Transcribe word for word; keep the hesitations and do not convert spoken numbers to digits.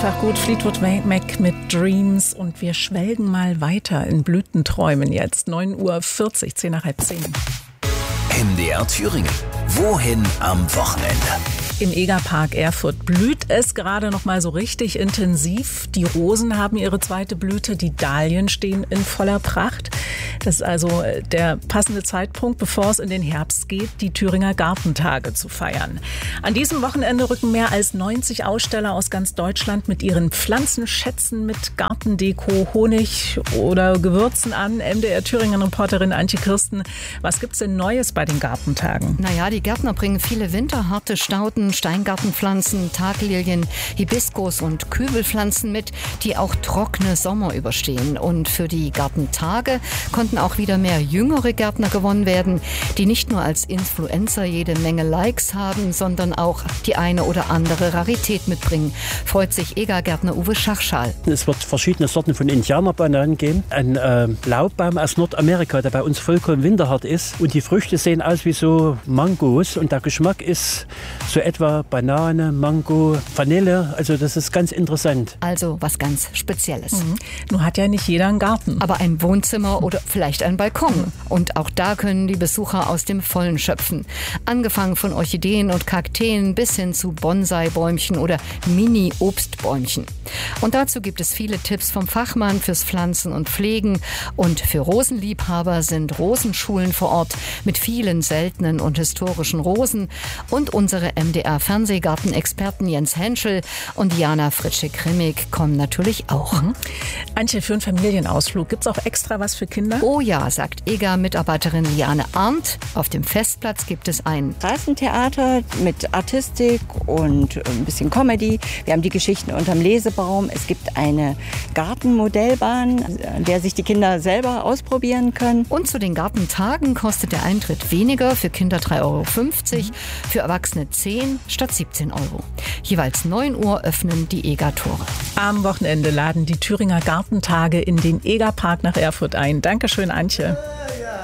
Sonntag gut, Fleetwood Mac mit Dreams und wir schwelgen mal weiter in Blütenträumen jetzt. neun Uhr vierzig, zehn nach halb zehn. M D R Thüringen. Wohin am Wochenende? Im Egerpark Erfurt blüht es gerade noch mal so richtig intensiv. Die Rosen haben ihre zweite Blüte, die Dahlien stehen in voller Pracht. Das ist also der passende Zeitpunkt, bevor es in den Herbst geht, die Thüringer Gartentage zu feiern. An diesem Wochenende rücken mehr als neunzig Aussteller aus ganz Deutschland mit ihren Pflanzenschätzen, mit Gartendeko, Honig oder Gewürzen an. M D R Thüringen-Reporterin Antje Kirsten, was gibt's denn Neues bei den Gartentagen? Naja, die Gärtner bringen viele winterharte Stauden, Steingartenpflanzen, Taglilien, Hibiskus und Kübelpflanzen mit, die auch trockene Sommer überstehen. Und für die Gartentage konnten auch wieder mehr jüngere Gärtner gewonnen werden, die nicht nur als Influencer jede Menge Likes haben, sondern auch die eine oder andere Rarität mitbringen. Freut sich Egergärtner Uwe Schachschal. Es wird verschiedene Sorten von Indianerbananen geben. Ein äh, Laubbaum aus Nordamerika, der bei uns vollkommen winterhart ist. Und die Früchte sehen aus wie so Mangos und der Geschmack ist so etwa Banane, Mango, Vanille. Also das ist ganz interessant. Also was ganz Spezielles. Mhm. Nun hat ja nicht jeder einen Garten. Aber ein Wohnzimmer oder vielleicht ein Balkon. Mhm. Und auch da können die Besucher aus dem Vollen schöpfen. Angefangen von Orchideen und Kakteen bis hin zu Bonsai-Bäumchen oder Mini-Obstbäumchen. Und dazu gibt es viele Tipps vom Fachmann fürs Pflanzen und Pflegen. Und für Rosenliebhaber sind Rosenschulen vor Ort mit vielen seltenen und historischen Rosen. Und unsere M D R-Fernsehgartenexperten Jens Henschel und Diana Fritsche-Krimmig kommen natürlich auch. Mhm. Antje, für einen Familienausflug gibt es auch extra was für Kinder? Oh ja, sagt E G A-Mitarbeiterin Liane Arndt. Auf dem Festplatz gibt es ein Straßentheater mit Artistik und ein bisschen Comedy. Wir haben die Geschichten unterm Lesebaum. Es gibt eine Gartenmodellbahn, an der sich die Kinder selber ausprobieren können. Und zu den Gartentagen kostet der Eintritt weniger, für Kinder drei Euro fünfzig, mhm. für Erwachsene zehn statt siebzehn Euro. Jeweils neun Uhr öffnen die Eger-Tore. Am Wochenende laden die Thüringer Gartentage in den Egerpark nach Erfurt ein. Dankeschön, Antje.